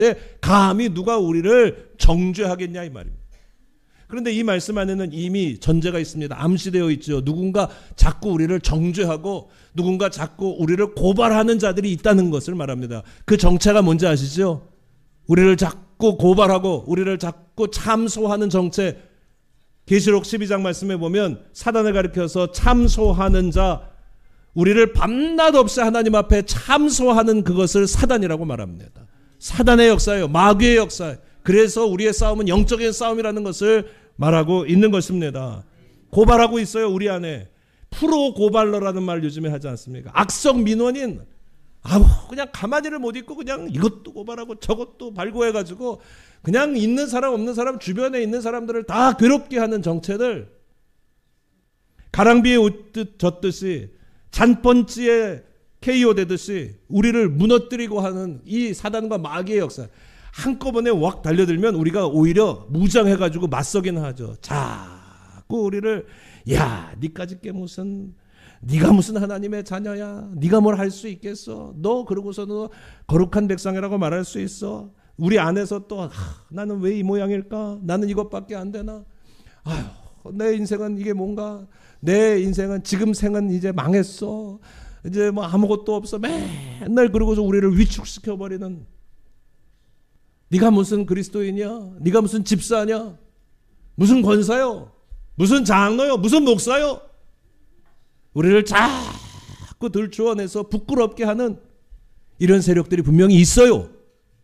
감히 누가 우리를 정죄하겠냐 이 말입니다. 그런데 이 말씀 안에는 이미 전제가 있습니다. 암시되어 있죠. 누군가 자꾸 우리를 정죄하고 누군가 자꾸 우리를 고발하는 자들이 있다는 것을 말합니다. 그 정체가 뭔지 아시죠? 우리를 자꾸 고발하고 우리를 자꾸 참소하는 정체. 계시록 12장 말씀에 보면 사단을 가리켜서 참소하는 자, 우리를 밤낮 없이 하나님 앞에 참소하는 그것을 사단이라고 말합니다. 사단의 역사예요. 마귀의 역사예요. 그래서 우리의 싸움은 영적인 싸움이라는 것을 말하고 있는 것입니다. 고발하고 있어요. 우리 안에. 프로 고발러라는 말 요즘에 하지 않습니까? 악성 민원인. 그냥 가만히를 못 있고 그냥 이것도 고발하고 저것도 발고해가지고 그냥 있는 사람 없는 사람 주변에 있는 사람들을 다 괴롭게 하는 정체들. 가랑비에 옷 젖듯이 잔펀치에 KO 되듯이 우리를 무너뜨리고 하는 이 사단과 마귀의 역사. 한꺼번에 확 달려들면 우리가 오히려 무장해가지고 맞서긴 하죠. 자꾸 우리를 니까짓 게 네가 무슨 하나님의 자녀야? 네가 뭘 할 수 있겠어? 너 그러고서 너 거룩한 백성이라고 말할 수 있어? 우리 안에서 또 나는 왜 이 모양일까? 나는 이것밖에 안 되나? 내 인생은 이게 뭔가? 내 인생은 지금 생은 이제 망했어. 이제 뭐 아무것도 없어. 맨날 그러고서 우리를 위축시켜버리는. 네가 무슨 그리스도인이야? 네가 무슨 집사냐? 무슨 권사요? 무슨 장로요? 무슨 목사요? 우리를 자꾸 들추어내서 부끄럽게 하는 이런 세력들이 분명히 있어요.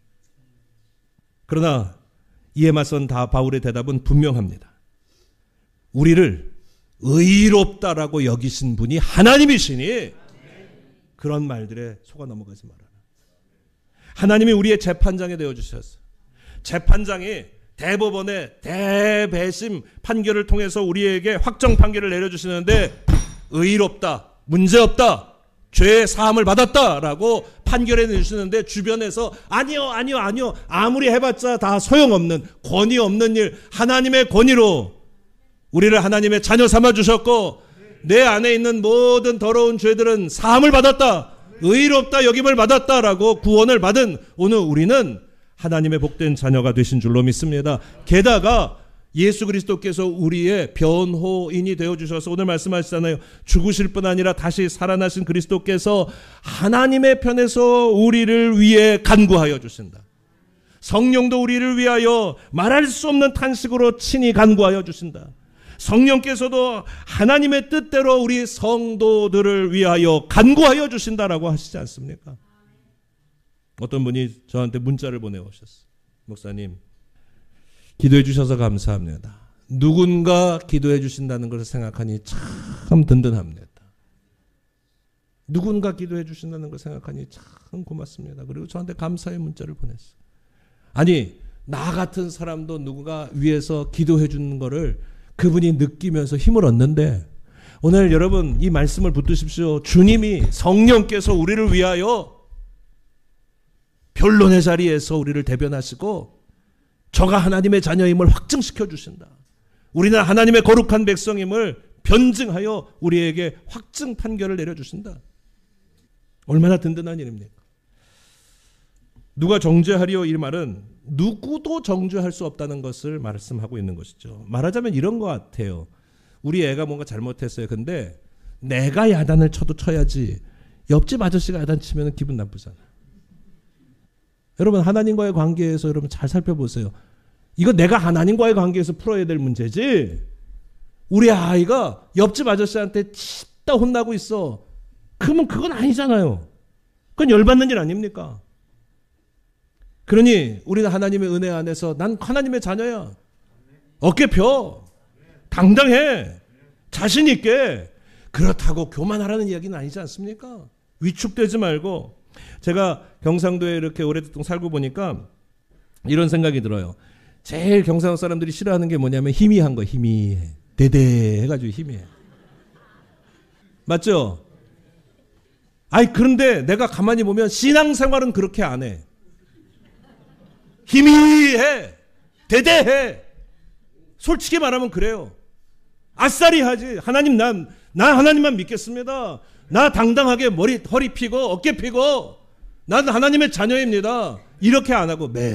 그러나 이에 맞선 바울의 대답은 분명합니다. 우리를 의롭다라고 여기신 분이 하나님이시니 그런 말들에 속아 넘어가지 말아라. 하나님이 우리의 재판장이 되어주셨어요. 재판장이 대법원의 대배심 판결을 통해서 우리에게 확정 판결을 내려주시는데 의롭다, 문제없다, 죄의 사함을 받았다라고 판결해 내주시는데 주변에서 아니요 아무리 해봤자 다 소용없는 권위 없는 일, 하나님의 권위로 우리를 하나님의 자녀 삼아주셨고 내 안에 있는 모든 더러운 죄들은 사함을 받았다, 의롭다 여김을 받았다라고 구원을 받은 오늘 우리는 하나님의 복된 자녀가 되신 줄로 믿습니다. 게다가 예수 그리스도께서 우리의 변호인이 되어주셔서 오늘 말씀하시잖아요. 죽으실 뿐 아니라 다시 살아나신 그리스도께서 하나님의 편에서 우리를 위해 간구하여 주신다. 성령도 우리를 위하여 말할 수 없는 탄식으로 친히 간구하여 주신다. 성령께서도 하나님의 뜻대로 우리 성도들을 위하여 간구하여 주신다라고 하시지 않습니까? 어떤 분이 저한테 문자를 보내오셨어요. 목사님, 기도해 주셔서 감사합니다. 누군가 기도해 주신다는 것을 생각하니 참 든든합니다. 누군가 기도해 주신다는 걸 생각하니 참 고맙습니다. 그리고 저한테 감사의 문자를 보냈어요. 아니, 나 같은 사람도 누군가 위해서 기도해 주는 거를 그분이 느끼면서 힘을 얻는데 오늘 여러분 이 말씀을 붙드십시오. 주님이 성령께서 우리를 위하여 변론의 자리에서 우리를 대변하시고 저가 하나님의 자녀임을 확증시켜 주신다. 우리는 하나님의 거룩한 백성임을 변증하여 우리에게 확증 판결을 내려주신다. 얼마나 든든한 일입니까? 누가 정죄하리요? 이 말은 누구도 정죄할 수 없다는 것을 말씀하고 있는 것이죠. 말하자면 이런 것 같아요. 우리 애가 뭔가 잘못했어요. 근데 내가 야단을 쳐도 쳐야지 옆집 아저씨가 야단 치면 기분 나쁘잖아. 여러분 하나님과의 관계에서 여러분 잘 살펴보세요. 이거 내가 하나님과의 관계에서 풀어야 될 문제지. 우리 아이가 옆집 아저씨한테 칩다 혼나고 있어. 그러면 그건 아니잖아요. 그건 열받는 일 아닙니까? 그러니 우리는 하나님의 은혜 안에서 난 하나님의 자녀야. 어깨 펴. 당당해. 자신 있게. 그렇다고 교만하라는 이야기는 아니지 않습니까? 위축되지 말고. 제가 경상도에 이렇게 오랫동안 살고 보니까 이런 생각이 들어요. 제일 경상도 사람들이 싫어하는 게 뭐냐면 희미한 거. 희미해. 대대해가지고 희미해. 맞죠? 아니 그런데 내가 가만히 보면 신앙생활은 그렇게 안 해. 희미해. 대대해. 솔직히 말하면 그래요. 아싸리 하지. 하나님 난 하나님만 믿겠습니다. 나 당당하게 허리 펴고 어깨 펴고 나는 하나님의 자녀입니다. 이렇게 안 하고